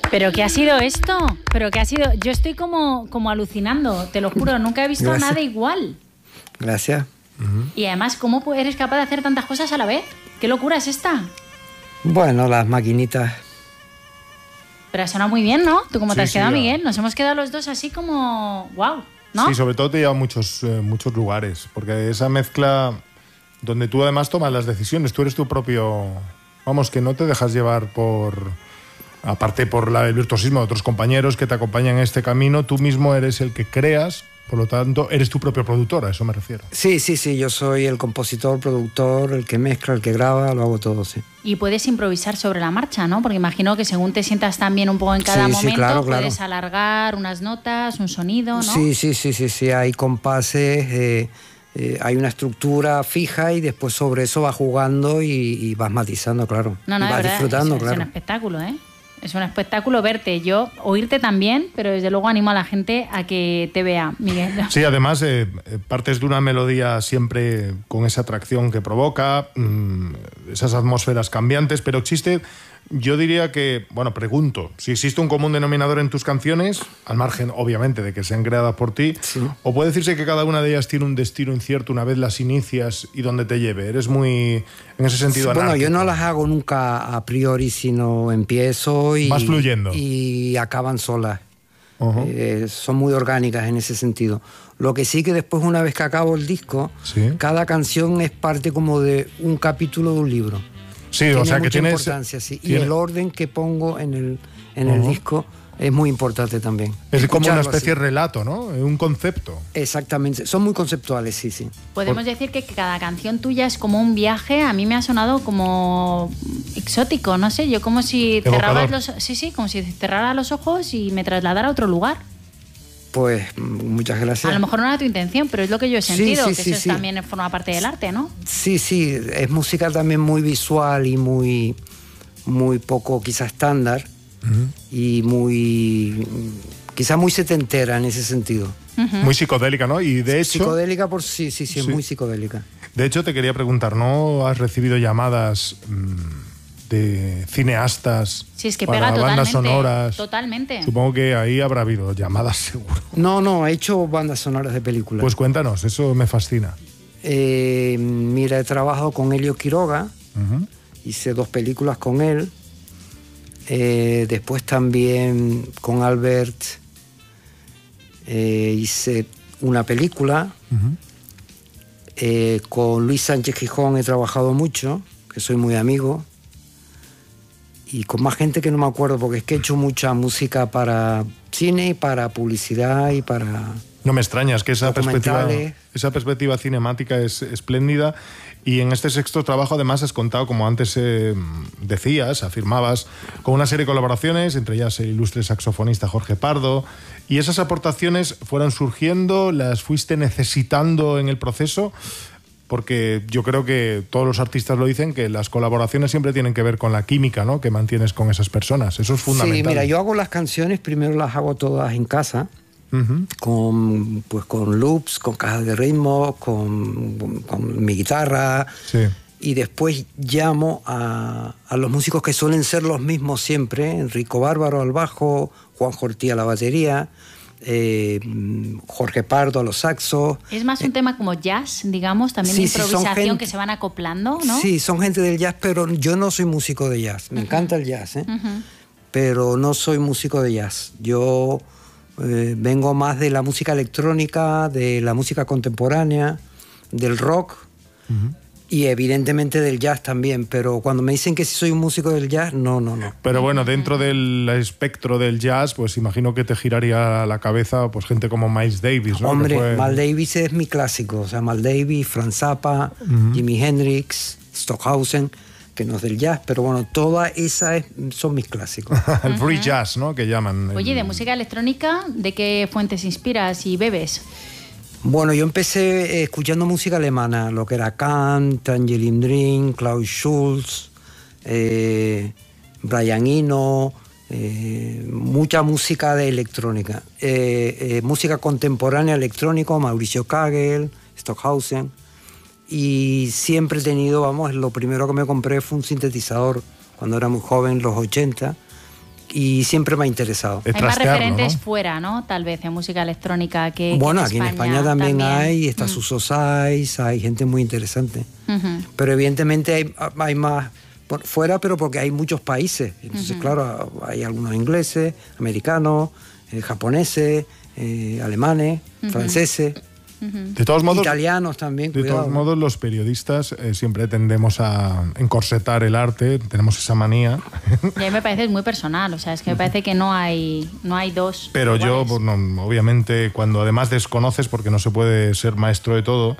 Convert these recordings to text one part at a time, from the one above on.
¿Pero qué ha sido esto? ¿Pero qué ha sido? Yo estoy como alucinando, te lo juro, nunca he visto nada igual. Gracias. Y además, ¿cómo eres capaz de hacer tantas cosas a la vez? ¿Qué locura es esta? Bueno, las maquinitas. Pero ha sonado muy bien, ¿no? ¿Tú cómo te has quedado, ya. Miguel? Nos hemos quedado los dos así como... ¡Wow! ¿No? Sí, sobre todo te lleva a muchos lugares, porque esa mezcla donde tú además tomas las decisiones, tú eres tu propio... Vamos, que no te dejas llevar por... Aparte por el virtuosismo de otros compañeros que te acompañan en este camino, tú mismo eres el que creas, por lo tanto, eres tu propio productor, a eso me refiero. Sí, yo soy el compositor, productor, el que mezcla, el que graba, lo hago todo, sí. Y puedes improvisar sobre la marcha, ¿no? Porque imagino que según te sientas también un poco en cada momento, claro. puedes alargar unas notas, un sonido, ¿no? Sí, hay compases, hay una estructura fija y después sobre eso vas jugando y vas matizando, claro. No, y vas verdad, disfrutando, es un espectáculo, ¿eh? Es un espectáculo verte, yo oírte también, pero desde luego animo a la gente a que te vea, Miguel. Sí, además partes de una melodía siempre con esa atracción que provoca, esas atmósferas cambiantes, pero existe, yo diría que, bueno, pregunto, si existe un común denominador en tus canciones, al margen, obviamente, de que sean creadas por ti, sí. O puede decirse que cada una de ellas tiene un destino incierto una vez las inicias y donde te lleve. Eres muy, en ese sentido, anárquico. Bueno, yo no las hago nunca a priori, sino empiezo y... Vas fluyendo. Y acaban solas. Son muy orgánicas en ese sentido. Lo que sí que después, una vez que acabo el disco, cada canción es parte como de un capítulo de un libro. Sí, o sea que tiene importancia, sí. Y el orden que pongo en el disco es muy importante también. Es como una especie de relato, ¿no? Un concepto. Exactamente. Son muy conceptuales, sí. Podemos decir que cada canción tuya es como un viaje. A mí me ha sonado como exótico, no sé. Yo como si cerrabas como si cerrara los ojos y me trasladara a otro lugar. Pues muchas gracias. A lo mejor no era tu intención, pero es lo que yo he sentido, que eso también forma parte del arte, ¿no? Sí, es música también muy visual y muy poco quizá estándar y quizá muy setentera en ese sentido. Muy psicodélica, ¿no? Y de hecho... Psicodélica sí, es muy psicodélica. De hecho, te quería preguntar, ¿no has recibido llamadas de cineastas para bandas sonoras? Totalmente. Supongo que ahí habrá habido llamadas, seguro. No, he hecho bandas sonoras de películas. Pues cuéntanos, eso me fascina. Mira, he trabajado con Elio Quiroga, hice 2 películas con él. Después también con Albert hice una película. Con Luis Sánchez Gijón he trabajado mucho, que soy muy amigo. Y con más gente que no me acuerdo, porque es que he hecho mucha música para cine y para publicidad y para... No me extrañas, que esa perspectiva cinemática es espléndida. Y en este sexto trabajo además has contado, como antes decías, afirmabas, con una serie de colaboraciones, entre ellas el ilustre saxofonista Jorge Pardo. ¿Y esas aportaciones fueron surgiendo? ¿Las fuiste necesitando en el proceso? Porque yo creo que todos los artistas lo dicen, que las colaboraciones siempre tienen que ver con la química, ¿no?, que mantienes con esas personas. Eso es fundamental. Sí, mira, yo hago las canciones, primero las hago todas en casa, con loops, con cajas de ritmo, con mi guitarra. Sí. Y después llamo a los músicos que suelen ser los mismos siempre: Enrico Bárbaro al bajo, Juan Jortí a la batería, Jorge Pardo a los saxos. Es más un tema como jazz, digamos, también de improvisación que se van acoplando, ¿no? Sí, son gente del jazz, pero yo no soy músico de jazz. Me encanta el jazz, pero no soy músico de jazz. Yo vengo más de la música electrónica, de la música contemporánea, del rock y evidentemente del jazz también, pero cuando me dicen que si soy un músico del jazz, no. Pero bueno, dentro del espectro del jazz, pues imagino que te giraría la cabeza pues gente como Miles Davis, ¿no? Hombre, Miles Davis es mi clásico, o sea, Miles Davis, Franz Zappa, Jimi Hendrix, Stockhausen, que no es del jazz, pero bueno, todas esas son mis clásicos. El free jazz, ¿no?, que llaman. Oye, de música electrónica, ¿de qué fuentes inspiras y bebes? Bueno, yo empecé escuchando música alemana, lo que era Kant, Tangerine Dream, Klaus Schulze, Brian Eno, mucha música de electrónica. Música contemporánea electrónica, Mauricio Kagel, Stockhausen. Y siempre he tenido, lo primero que me compré fue un sintetizador cuando era muy joven, los 80. y siempre me ha interesado. Hay más referentes, ¿no?, fuera, ¿no? Tal vez en música electrónica que bueno, que aquí en España también hay, está Suso Saiz, hay gente muy interesante. Pero evidentemente hay más fuera, pero porque hay muchos países. Entonces, claro, hay algunos ingleses, americanos, japoneses, alemanes, franceses. De todos modos, italianos también. De todos modos, los periodistas siempre tendemos a encorsetar el arte, tenemos esa manía. Y a mí me parece muy personal, o sea, es que me parece que no hay dos. Pero iguales. Yo, bueno, obviamente, cuando además desconoces, porque no se puede ser maestro de todo,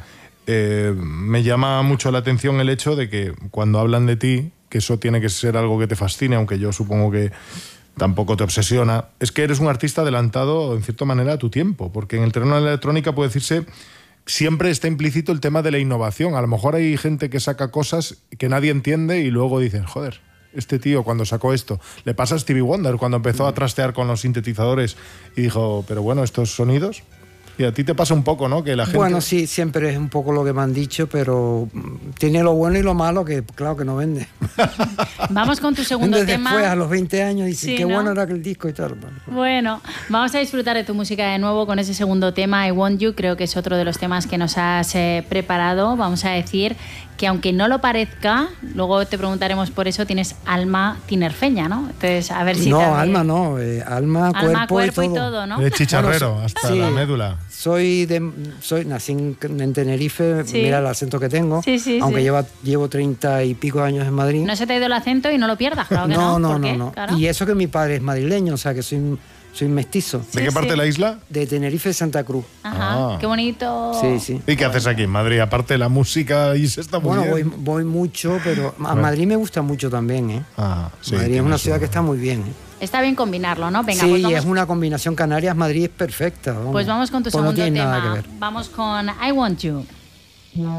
me llama mucho la atención el hecho de que cuando hablan de ti, que eso tiene que ser algo que te fascine, aunque yo supongo que tampoco te obsesiona, es que eres un artista adelantado en cierta manera a tu tiempo, porque en el terreno de la electrónica puede decirse siempre está implícito el tema de la innovación. A lo mejor hay gente que saca cosas que nadie entiende y luego dicen, joder, este tío cuando sacó esto, le pasa a Stevie Wonder cuando empezó a trastear con los sintetizadores y dijo, pero bueno, estos sonidos. Y a ti te pasa un poco, ¿no? Que la gente... Bueno, sí, siempre es un poco lo que me han dicho, pero tiene lo bueno y lo malo que, claro, que no vende. Vamos con tu segundo tema. Después, a los 20 años, dicen, sí, qué ¿no? bueno era aquel disco y tal. Bueno, vamos a disfrutar de tu música de nuevo con ese segundo tema, I Want You. Creo que es otro de los temas que nos has preparado. Vamos a decir que aunque no lo parezca, luego te preguntaremos por eso, tienes alma tinerfeña, ¿no? Entonces, a ver si no, también... alma no, alma, cuerpo y todo, ¿no? De chicharrero, bueno, hasta sí, la médula. Nací en Tenerife, sí. Mira el acento que tengo, sí, aunque llevo 30 y pico años en Madrid. No se te ha ido el acento y no lo pierdas, claro que no. No. Claro. Y eso que mi padre es madrileño, o sea que soy mestizo. ¿De qué parte de la isla? De Tenerife, Santa Cruz. Ajá, qué bonito. Sí. ¿Y qué haces aquí en Madrid? Aparte de la música, y se está muy bien. Bueno, voy mucho, pero a Madrid me gusta mucho también, ¿eh? Sí, Madrid es una ciudad que está muy bien, ¿eh? Está bien combinarlo, ¿no? Venga, sí, pues vamos... es una combinación Canarias-Madrid perfecta. Vamos. Pues vamos con tu segundo no tiene tema. Nada que ver. Vamos con I Want You.